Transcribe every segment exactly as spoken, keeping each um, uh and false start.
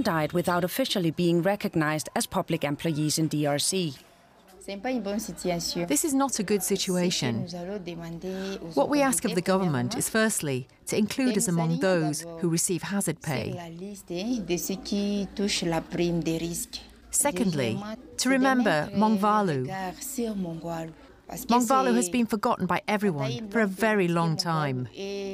Some died without officially being recognized as public employees in D R C. This is not a good situation. What we ask of the government is firstly to include us among those who receive hazard pay. Secondly, to remember Mongvalu. Mongvalu has been forgotten by everyone for a very long time.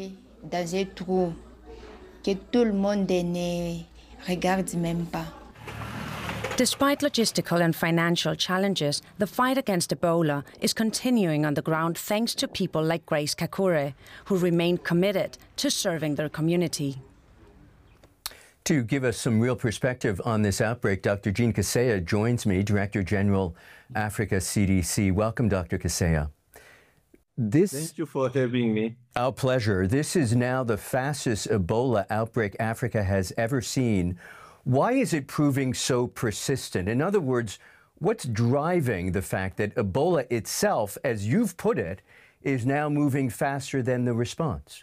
Despite logistical and financial challenges, the fight against Ebola is continuing on the ground thanks to people like Grace Kakure, who remain committed to serving their community. To give us some real perspective on this outbreak, Doctor Jean Kaseya joins me, Director General, Africa C D C. Welcome, Doctor Kaseya. This, Thank you for having me. Our pleasure. This is now the fastest Ebola outbreak Africa has ever seen. Why is it proving so persistent? In other words, what's driving the fact that Ebola itself, as you've put it, is now moving faster than the response?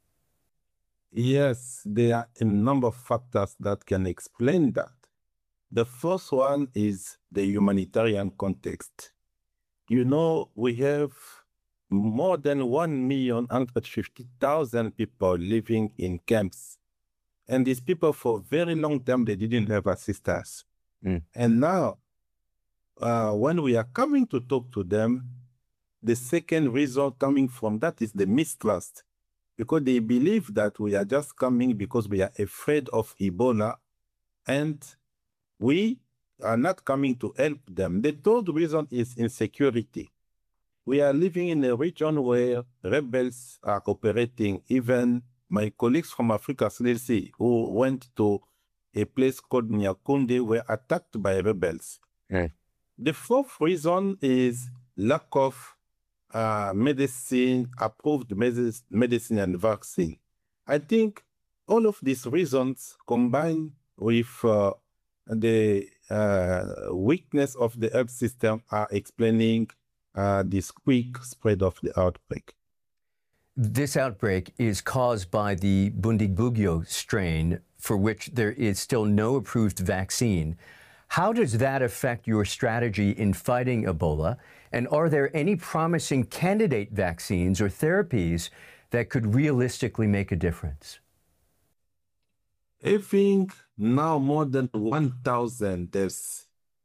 Yes, there are a number of factors that can explain that. The first one is the humanitarian context. You know, we have more than one million one hundred fifty thousand people living in camps. And these people, for a very long time, they didn't have assistance. Mm. And now, uh, when we are coming to talk to them, the second reason coming from that is the mistrust. Because they believe that we are just coming because we are afraid of Ebola, and we are not coming to help them. The third reason is insecurity. We are living in a region where rebels are operating. Even my colleagues from Africa C D C who went to a place called Nyakunde were attacked by rebels. Okay. The fourth reason is lack of uh, medicine, approved medicine and vaccine. I think all of these reasons combined with uh, the uh, weakness of the health system are explaining uh, this quick spread of the outbreak. This outbreak is caused by the Bundibugyo strain, for which there is still no approved vaccine. How does that affect your strategy in fighting Ebola? And are there any promising candidate vaccines or therapies that could realistically make a difference? I think now more than one thousand deaths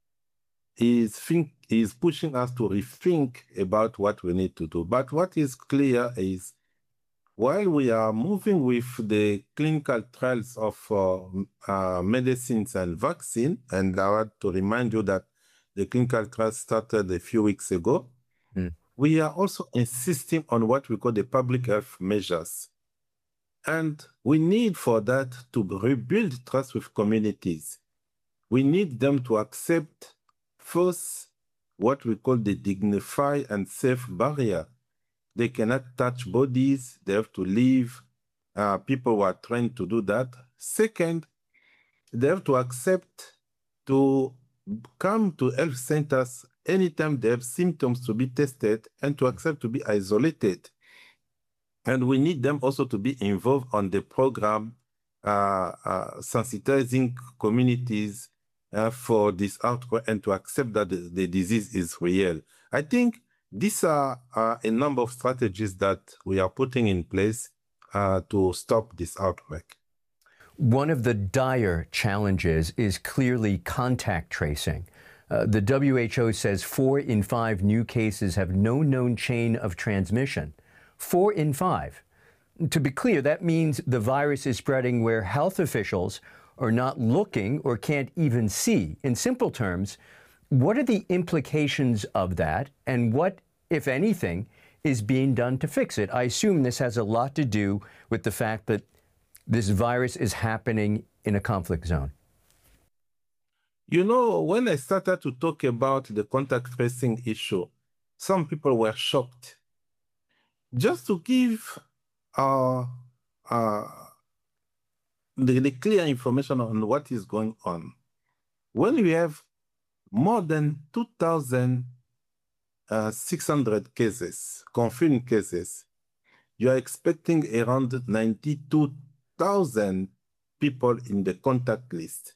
is, think, is pushing us to rethink about what we need to do. But what is clear is, while we are moving with the clinical trials of uh, uh, medicines and vaccine, and I want to remind you that the clinical trials started a few weeks ago, mm. we are also insisting on what we call the public health measures. And we need for that to rebuild trust with communities. We need them to accept first what we call the dignified and safe barrier. They cannot touch bodies, they have to leave. Uh, people who are trained to do that. Second, they have to accept to come to health centers anytime they have symptoms to be tested and to accept to be isolated. And we need them also to be involved on the program, uh, uh, sensitizing communities uh, for this outbreak and to accept that the, the disease is real. I think these are uh, a number of strategies that we are putting in place uh, to stop this outbreak. One of the dire challenges is clearly contact tracing. Uh, the W H O says four in five new cases have no known chain of transmission. Four in five. To be clear, that means the virus is spreading where health officials are not looking or can't even see. In simple terms, what are the implications of that, and what, if anything, is being done to fix it? I assume this has a lot to do with the fact that this virus is happening in a conflict zone. You know, when I started to talk about the contact tracing issue, some people were shocked. Just to give uh, uh, the, the clear information on what is going on, when we have more than two thousand six hundred cases, confirmed cases, you are expecting around ninety-two thousand people in the contact list.